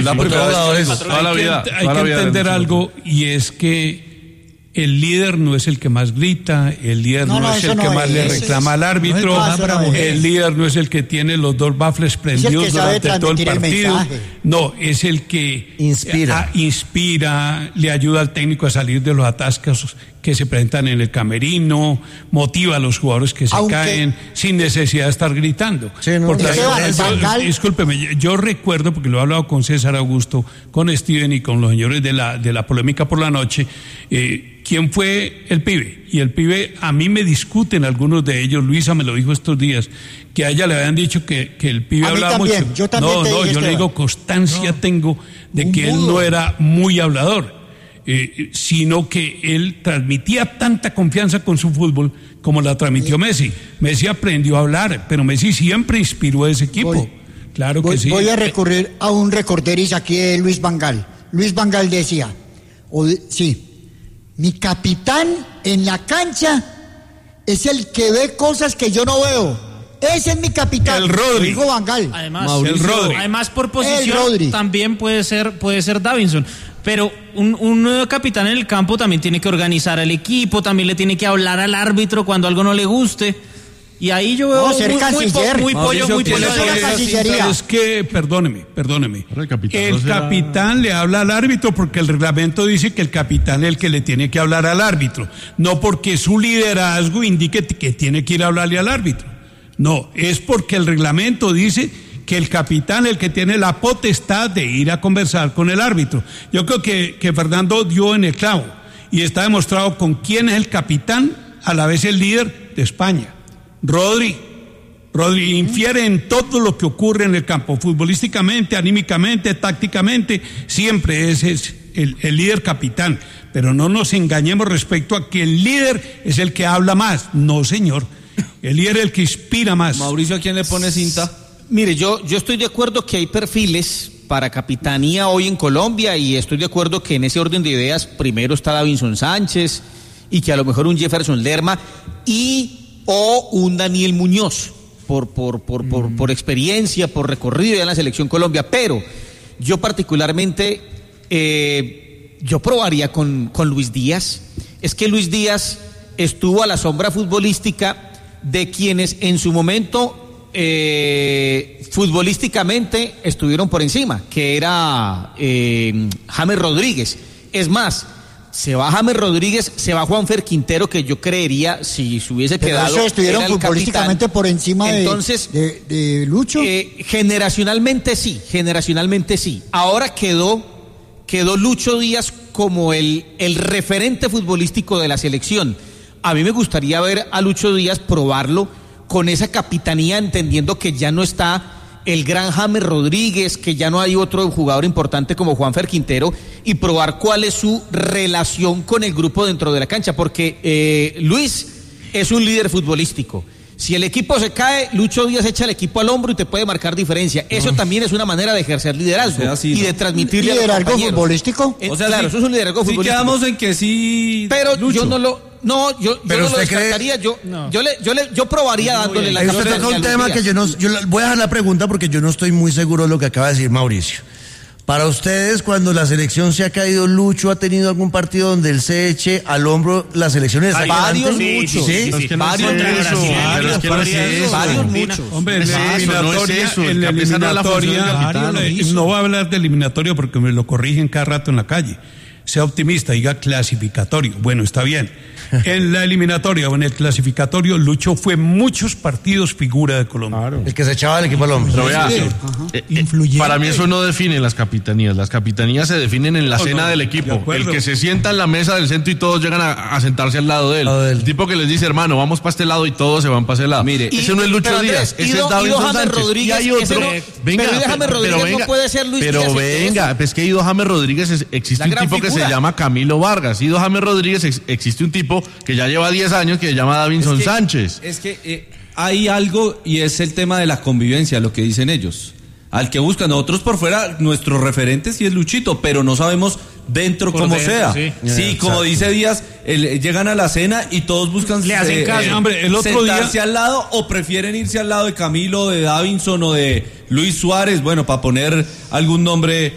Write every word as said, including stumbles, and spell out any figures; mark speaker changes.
Speaker 1: la primera vez.
Speaker 2: Toda la vida.
Speaker 3: Hay que entender algo, y es que el líder no es el que más grita, el líder no, no, no es el no que es, más le reclama al árbitro, no es el líder no es el que tiene los dos baffles prendidos durante todo el partido, el no, es el que inspira. A, inspira, le ayuda al técnico a salir de los atascos que se presentan en el camerino, motiva a los jugadores que se Aunque, caen sin necesidad de estar gritando. Sí, no, Por tanto, yo, discúlpeme, yo, yo recuerdo, porque lo he hablado con César Augusto, con Steven y con los señores de la, de la polémica por la noche, eh, ¿quién fue el pibe? Y el pibe, a mí me discuten algunos de ellos, Luisa me lo dijo estos días, que a ella le habían dicho que, que el pibe
Speaker 4: a
Speaker 3: hablaba
Speaker 4: también,
Speaker 3: mucho.
Speaker 4: Yo también
Speaker 3: no,
Speaker 4: te
Speaker 3: no,
Speaker 4: dije
Speaker 3: yo le digo, constancia no, tengo de que él no era muy hablador. Eh, sino que él transmitía tanta confianza con su fútbol como la transmitió Messi. Messi aprendió a hablar, pero Messi siempre inspiró a ese equipo. Voy, claro que
Speaker 4: voy,
Speaker 3: sí.
Speaker 4: Voy a recurrir a un recorderis aquí de Luis Van Gaal. Luis Van Gaal decía, o de, sí, mi capitán en la cancha es el que ve cosas que yo no veo. Ese es mi capitán.
Speaker 3: El Rodri.
Speaker 4: Dijo Van Gaal.
Speaker 5: Además, el Rodri. Además por posición también puede ser, puede ser Davinson. Pero un, un capitán en el campo también tiene que organizar al equipo, también le tiene que hablar al árbitro cuando algo no le guste. Y ahí yo veo
Speaker 4: no, ser
Speaker 5: muy,
Speaker 4: canciller.
Speaker 5: muy, muy pollo, muy pollo.
Speaker 3: Es que, perdóneme, perdóneme. El capitán, el no será... capitán le habla al árbitro porque el reglamento dice que el capitán es el que le tiene que hablar al árbitro. No porque su liderazgo indique que tiene que ir a hablarle al árbitro. No, es porque el reglamento dice que el capitán es el que tiene la potestad de ir a conversar con el árbitro. Yo creo que, que Fernando dio en el clavo y está demostrado con quién es el capitán, a la vez el líder de España. Rodri. Rodri infiere en todo lo que ocurre en el campo, futbolísticamente, anímicamente, tácticamente, siempre ese es el, el líder capitán. Pero no nos engañemos respecto a que el líder es el que habla más. No, señor. El líder es el que inspira más.
Speaker 1: Mauricio, ¿a quién le pone cinta?
Speaker 6: Mire, yo, yo estoy de acuerdo que hay perfiles para capitanía hoy en Colombia y estoy de acuerdo que en ese orden de ideas primero está Davinson Sánchez y que a lo mejor un Jefferson Lerma y o un Daniel Muñoz por, por, por, mm. por, por experiencia, por recorrido ya en la Selección Colombia, pero yo particularmente eh, yo probaría con, con Luis Díaz. Es que Luis Díaz estuvo a la sombra futbolística de quienes en su momento Eh, futbolísticamente estuvieron por encima, que era eh, James Rodríguez. Es más, se va James Rodríguez, se va Juanfer Quintero, que yo creería, si se hubiese
Speaker 4: Pero
Speaker 6: quedado,
Speaker 4: eso estuvieron futbolísticamente
Speaker 6: capitán.
Speaker 4: por encima de,
Speaker 6: Entonces,
Speaker 4: de, de Lucho.
Speaker 6: Eh, generacionalmente sí, generacionalmente sí. Ahora quedó, quedó Lucho Díaz como el, el referente futbolístico de la selección. A mí me gustaría ver a Lucho Díaz probarlo con esa capitanía, entendiendo que ya no está el gran James Rodríguez, que ya no hay otro jugador importante como Juanfer Quintero, y probar cuál es su relación con el grupo dentro de la cancha, porque eh, Luis es un líder futbolístico. Si el equipo se cae, Lucho Díaz echa el equipo al hombro y te puede marcar diferencia. Eso no. también es una manera de ejercer liderazgo, o sea, sí, y de transmitirle
Speaker 4: ¿Liderazgo
Speaker 6: a los compañeros.
Speaker 4: futbolístico?
Speaker 6: Eh,
Speaker 1: o sea,
Speaker 6: claro,
Speaker 1: sí,
Speaker 6: eso es un liderazgo
Speaker 1: sí
Speaker 6: futbolístico.
Speaker 1: Quedamos en que sí.
Speaker 6: Pero
Speaker 1: Lucho.
Speaker 6: yo no lo... No, yo, yo no lo descartaría, cree... yo, no. yo, le, yo, le, yo probaría no, dándole la
Speaker 7: cabeza. Usted toca un tema que yo no, yo voy a dejar la pregunta porque yo no estoy muy seguro de lo que acaba de decir Mauricio. Para ustedes, cuando la selección se ha caído, ¿Lucho ha tenido algún partido donde él se eche al hombro la selección?
Speaker 6: Hay varios
Speaker 7: muchos.
Speaker 6: Sí, sí, sí, varios muchos.
Speaker 3: Varios muchos. Hombre, en la eliminatoria, en la eliminatoria, no voy a hablar de eliminatoria porque me lo corrigen cada rato en la calle. Sea optimista, diga clasificatorio. Bueno, está bien. En la eliminatoria o en el clasificatorio, Lucho fue muchos partidos figura de Colombia.
Speaker 7: Claro. El que se echaba al equipo al hombro.
Speaker 2: Pero vea, sí. eh, eh, para mí eso no define las capitanías. Las capitanías se definen en la no, cena no, del equipo. De el que se sienta en la mesa del centro y todos llegan a, a sentarse al lado de él. El tipo que les dice, hermano, vamos para este lado y todos se van para ese lado. Mire, ese no es Lucho
Speaker 6: pero
Speaker 2: Díaz,
Speaker 6: Andrés,
Speaker 2: ese
Speaker 6: Ido,
Speaker 2: es Davinson Sánchez.
Speaker 6: Rodríguez,
Speaker 2: y hay otro.
Speaker 6: No,
Speaker 2: venga,
Speaker 6: pero James Rodríguez
Speaker 2: pero venga,
Speaker 6: no puede ser Luis
Speaker 2: pero
Speaker 6: Díaz.
Speaker 2: Pero venga, es que Ido James Rodríguez es, existe un tipo figura. que se llama Camilo Vargas. Ido James Rodríguez ex, existe un tipo que ya lleva diez años que se llama Davinson
Speaker 1: es que,
Speaker 2: Sánchez.
Speaker 1: Es que eh, hay algo y es el tema de la convivencia, lo que dicen ellos. Al que buscan, nosotros por fuera, nuestro referente sí es Luchito, pero no sabemos dentro por cómo dentro, sea. Sí, sí yeah, como dice Díaz, el, llegan a la cena y todos buscan
Speaker 5: Le hacen
Speaker 1: eh,
Speaker 5: caso.
Speaker 1: eh,
Speaker 3: hombre, el otro
Speaker 1: sentarse
Speaker 3: día...
Speaker 1: al lado o prefieren irse al lado de Camilo, de Davinson o de Luis Suárez, bueno, para poner algún nombre